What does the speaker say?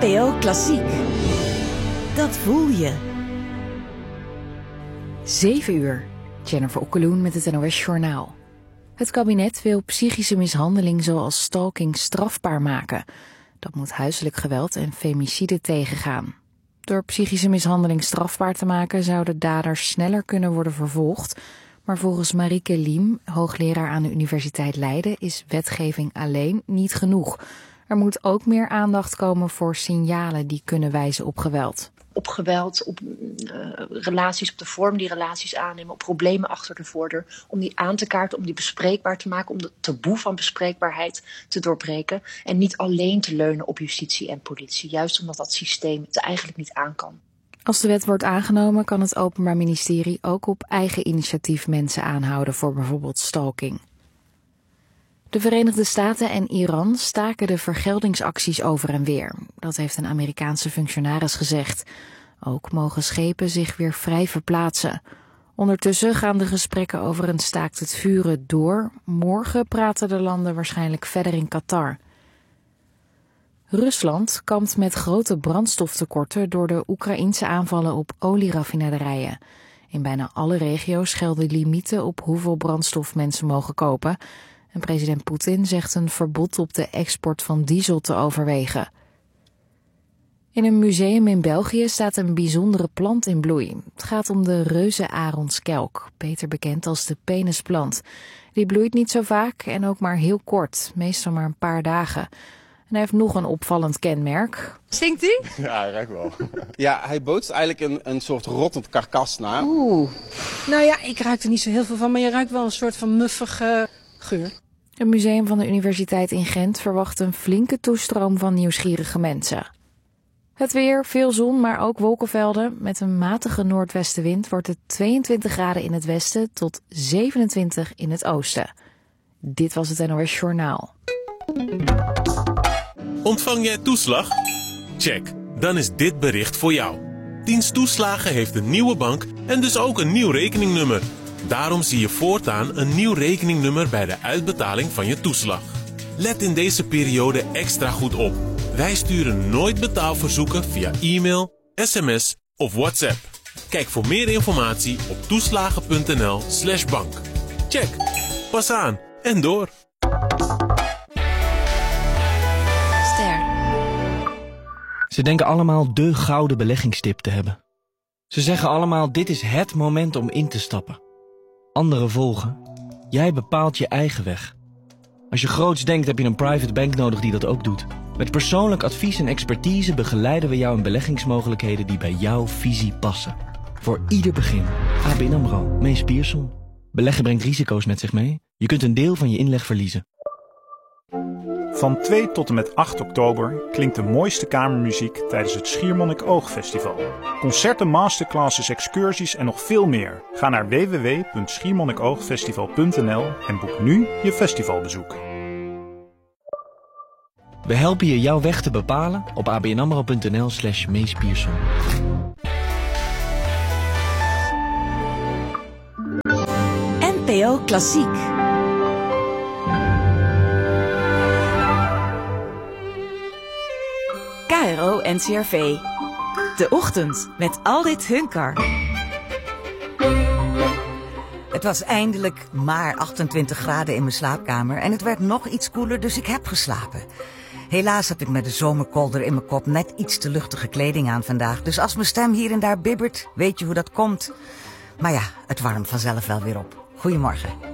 NPO Klassiek. Dat voel je. 7 uur. Jennifer Okkeloen met het NOS Journaal. Het kabinet wil psychische mishandeling zoals stalking strafbaar maken. Dat moet huiselijk geweld en femicide tegengaan. Door psychische mishandeling strafbaar te maken zouden daders sneller kunnen worden vervolgd. Maar volgens Marieke Liem, hoogleraar aan de Universiteit Leiden, is wetgeving alleen niet genoeg. Er moet ook meer aandacht komen voor signalen die kunnen wijzen op geweld. Op geweld, op relaties, op de vorm die relaties aannemen, op problemen achter de voordeur. Om die aan te kaarten, om die bespreekbaar te maken, om de taboe van bespreekbaarheid te doorbreken. En niet alleen te leunen op justitie en politie, juist omdat dat systeem het eigenlijk niet aan kan. Als de wet wordt aangenomen kan het Openbaar Ministerie ook op eigen initiatief mensen aanhouden voor bijvoorbeeld stalking. De Verenigde Staten en Iran staken de vergeldingsacties over en weer. Dat heeft een Amerikaanse functionaris gezegd. Ook mogen schepen zich weer vrij verplaatsen. Ondertussen gaan de gesprekken over een staakt het vuren door. Morgen praten de landen waarschijnlijk verder in Qatar. Rusland kampt met grote brandstoftekorten door de Oekraïense aanvallen op olieraffinaderijen. In bijna alle regio's gelden limieten op hoeveel brandstof mensen mogen kopen. En president Poetin zegt een verbod op de export van diesel te overwegen. In een museum in België staat een bijzondere plant in bloei. Het gaat om de reuzenaronskelk, beter bekend als de penisplant. Die bloeit niet zo vaak en ook maar heel kort, meestal maar een paar dagen. En hij heeft nog een opvallend kenmerk. Stinkt hij? Ja, hij ruikt wel. Ja, hij bootst eigenlijk een soort rottend karkas na. Oeh. Nou ja, ik ruik er niet zo heel veel van, maar je ruikt wel een soort van muffige geur. Het museum van de Universiteit in Gent verwacht een flinke toestroom van nieuwsgierige mensen. Het weer, veel zon, maar ook wolkenvelden. Met een matige noordwestenwind wordt het 22 graden in het westen tot 27 in het oosten. Dit was het NOS Journaal. Ontvang jij toeslag? Check, dan is dit bericht voor jou. Dienst Toeslagen heeft een nieuwe bank en dus ook een nieuw rekeningnummer. Daarom zie je voortaan een nieuw rekeningnummer bij de uitbetaling van je toeslag. Let in deze periode extra goed op. Wij sturen nooit betaalverzoeken via e-mail, sms of WhatsApp. Kijk voor meer informatie op toeslagen.nl/bank. Check, pas aan en door. Ze denken allemaal de gouden beleggingstip te hebben. Ze zeggen allemaal, dit is het moment om in te stappen. Anderen volgen. Jij bepaalt je eigen weg. Als je groots denkt, heb je een private bank nodig die dat ook doet. Met persoonlijk advies en expertise begeleiden we jou in beleggingsmogelijkheden die bij jouw visie passen. Voor ieder begin. ABN AMRO, Mees Pierson. Beleggen brengt risico's met zich mee. Je kunt een deel van je inleg verliezen. Van 2 tot en met 8 oktober klinkt de mooiste kamermuziek tijdens het Schiermonnik Oog-festival. Concerten, masterclasses, excursies en nog veel meer. Ga naar www.schiermonnikoogfestival.nl en boek nu je festivalbezoek. We helpen je jouw weg te bepalen op abnamro.nl/Mees Pierson. NPO Klassiek. KRO NCRV. De Ochtend met Aldit Hunkar. Het was eindelijk maar 28 graden in mijn slaapkamer en het werd nog iets koeler, dus ik heb geslapen. Helaas heb ik met de zomerkolder in mijn kop net iets te luchtige kleding aan vandaag, dus als mijn stem hier en daar bibbert, weet je hoe dat komt. Maar ja, het warmt vanzelf wel weer op. Goedemorgen.